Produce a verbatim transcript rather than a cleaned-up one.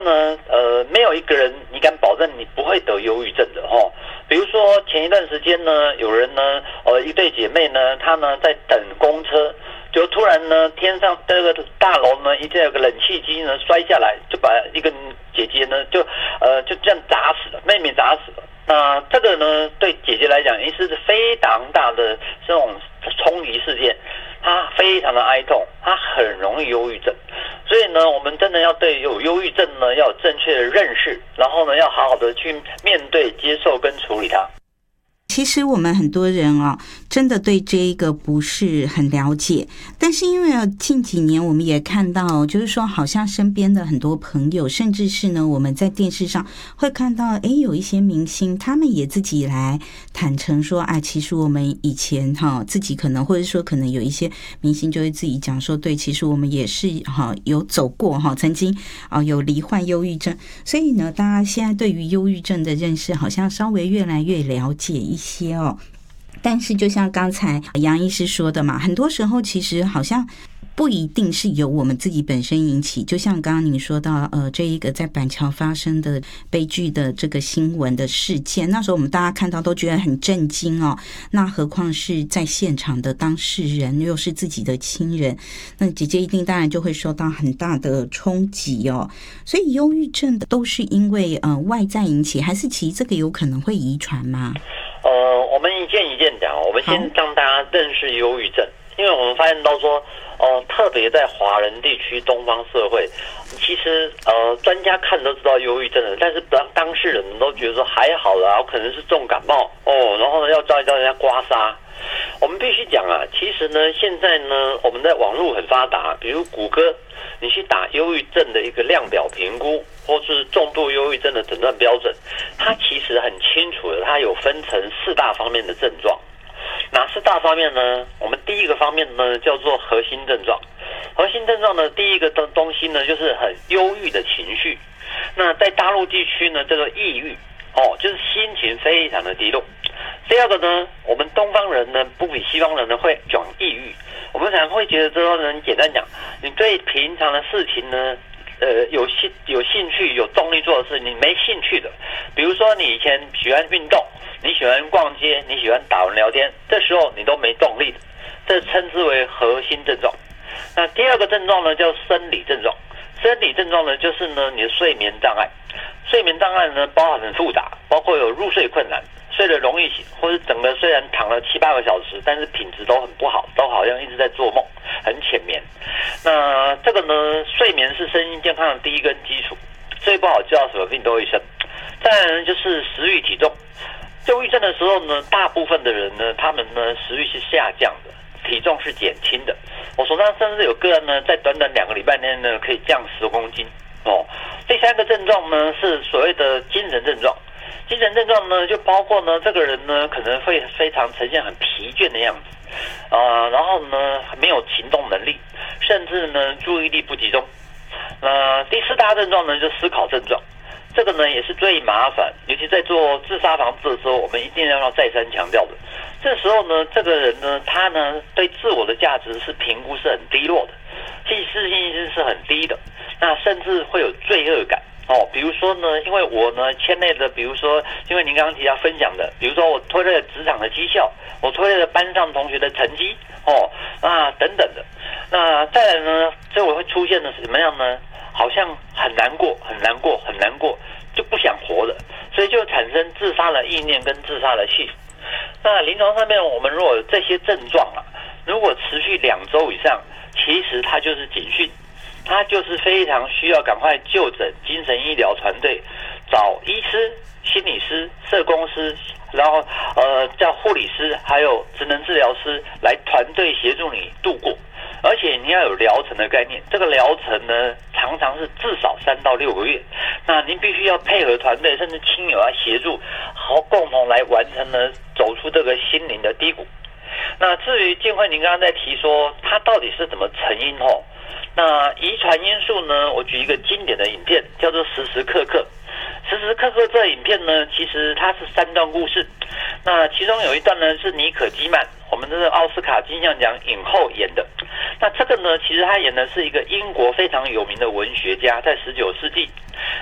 呢，呃，没有一个人你敢保证你不会得忧郁症的哦。比如说前一段时间呢，有人呢，呃，一对姐妹呢，她呢在等公车，就突然呢，天上这个大楼呢，一直有个冷气机呢摔下来，就把一个姐姐呢，就呃就这样砸死了，妹妹砸死了。那这个呢，对姐姐来讲，也是非常大的这种冲击事件，她非常的哀痛，她很容易忧郁症。所以呢，我们真的要对有忧郁症呢，要有正确的认识，然后呢，要好好的去面对、接受跟处理它。 其实我们很多人啊，真的对这一个不是很了解，但是因为近几年我们也看到，就是说好像身边的很多朋友，甚至是呢我们在电视上会看到，哎，有一些明星他们也自己来坦诚说，啊，其实我们以前哈自己可能，或者说可能有一些明星就会自己讲说，对，其实我们也是哈有走过哈，曾经啊有罹患忧郁症，所以呢，大家现在对于忧郁症的认识好像稍微越来越了解一些。些哦，但是就像刚才杨医师说的嘛，很多时候其实好像不一定是由我们自己本身引起，就像刚刚您说到，呃，这一个在板桥发生的悲剧的这个新闻的事件，那时候我们大家看到都觉得很震惊哦，那何况是在现场的当事人，又是自己的亲人，那姐姐一定当然就会受到很大的冲击哦。所以忧郁症都是因为呃外在引起，还是其实这个有可能会遗传吗？ 呃，我们一件一件讲，我们先让大家认识忧郁症，因为我们发现到说，呃，特别在华人地区、东方社会，其实呃，专家看都知道忧郁症的，但是当当事人都觉得说还好啦，我可能是重感冒哦，然后呢要叫一叫人家刮痧。我们必须讲啊，其实呢，现在呢，我们的网络很发达，比如谷歌，你去打忧郁症的一个量表评估，或是重度忧郁症的诊断标准，它其实很清楚的，它有分成四大方面的症状。哪四大方面呢？我们第一个方面呢叫做核心症状。核心症状呢，第一个东东西呢就是很忧郁的情绪。那在大陆地区呢，叫做抑郁哦，就是心情非常的低落。第二个呢，我们东方人呢不比西方人呢会讲抑郁。我们常常会觉得这种人，简单讲，你对平常的事情呢，呃，有兴有兴趣、有动力做的事，你没兴趣的，比如说你以前喜欢运动，你喜欢逛街，你喜欢打文聊天，这时候你都没动力的，这称之为核心症状。那第二个症状呢，叫生理症状。生理症状呢，就是呢你的睡眠障碍。睡眠障碍呢，包含很复杂，包括有入睡困难。睡得容易醒，或者整个虽然躺了七八个小时，但是品质都很不好，都好像一直在做梦，很浅眠。那这个呢，睡眠是身心健康的第一根基础，睡不好觉什么病都会生。再来呢，就是食欲体重。忧郁症的时候呢，大部分的人呢，他们呢食欲是下降的，体重是减轻的。我手上甚至有个人呢，在短短两个礼拜内呢，可以降十公斤哦。第三个症状呢，是所谓的精神症状。精神症状呢，就包括呢，这个人呢可能会非常呈现很疲倦的样子，啊、呃，然后呢没有行动能力，甚至呢注意力不集中。那、呃、第四大症状呢，就是思考症状，这个呢也是最麻烦，尤其在做自杀防治的时候，我们一定要再三强调的。这时候呢，这个人呢，他呢对自我的价值是评估是很低落的，自信心是很低的，那甚至会有罪恶感。哦，比如说呢，因为我呢牵累的，比如说，因为您刚刚提到分享的，比如说我拖累了职场的绩效，我拖累了班上同学的成绩，哦，啊等等的。那再来呢，这我会出现的是什么样呢？好像很难过，很难过，很难过，就不想活了，所以就产生自杀的意念跟自杀的气。那临床上面，我们如果有这些症状啊，如果持续两周以上，其实它就是警讯。他就是非常需要赶快就诊精神医疗团队，找医师、心理师、社工师，然后呃叫护理师，还有职能治疗师来团队协助你度过。而且你要有疗程的概念，这个疗程呢常常是至少三到六个月。那您必须要配合团队，甚至亲友来协助，好共同来完成呢走出这个心灵的低谷。那至于建慧，您刚刚在提说它到底是怎么成因吼？那遗传因素呢？我举一个经典的影片，叫做《时时刻刻》。时时刻看过这影片呢，其实它是三段故事。那其中有一段呢是妮可基曼，我们这是奥斯卡金像奖影后演的。那这个呢，其实他演的是一个英国非常有名的文学家，在十九世纪。